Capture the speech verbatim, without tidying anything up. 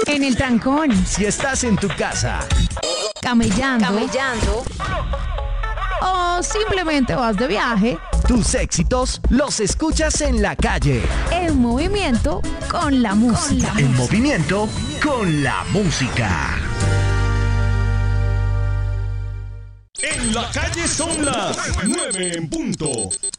En el trancón. Si estás en tu casa. Camellando. Camellando. O simplemente vas de viaje. Tus éxitos los escuchas en la calle. En movimiento con la música. En movimiento con la música. En la calle son las nueve en punto.